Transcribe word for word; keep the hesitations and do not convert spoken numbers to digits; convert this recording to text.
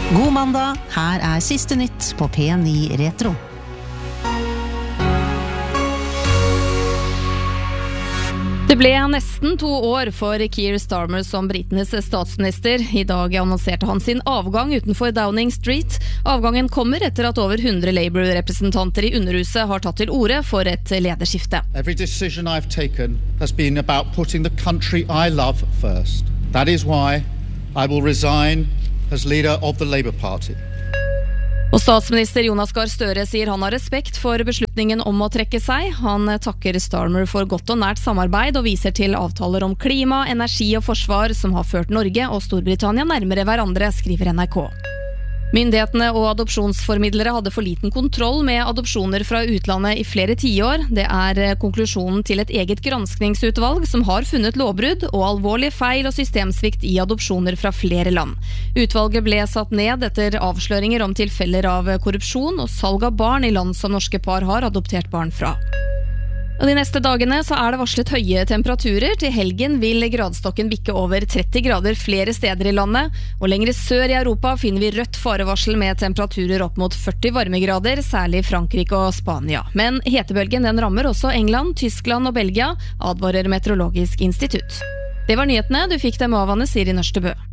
God mandag, her er siste nytt på P ni Retro. Det ble nesten to år for Keir Starmer som britenes statsminister. I dag annonserte han sin avgang utenfor Downing Street. Avgangen kommer etter at over hundre Labour-representanter i underhuset har tatt til orde for et lederskifte. Every decision I've taken has been about putting the country I love first. That is why I will resign as leader of the Labour Party. Og statsminister Jonas Gahr Støre sier han har respekt for beslutningen om å trekke seg. Han takker Starmer for godt og nært samarbeid og viser til avtaler om klima, energi og forsvar som har ført Norge og Storbritannia nærmere hverandre, skriver N R K. Myndighetene og adopsjonsformidlere hadde for liten kontroll med adopsjoner fra utlandet i flere tiår. Det er konklusjonen til et eget granskningsutvalg som har funnet lovbrudd og alvorlige feil og systemsvikt i adopsjoner fra flere land. Utvalget ble satt ned etter avsløringer om tilfeller av korrupsjon og salg av barn i land som norske par har adoptert barn fra. Og de neste dagene så er det varslet høye temperaturer. Til helgen vil gradstokken bikke over tretti grader flere steder i landet. Og lengre sør i Europa finner vi rødt farevarsel med temperaturer opp mot førti varmegrader, særlig i Frankrike og Spania. Men hetebølgen den rammer også England, Tyskland og Belgia, advarer Meteorologisk institutt. Det var nyhetene, du fikk dem av Anne Siri Nørstebø.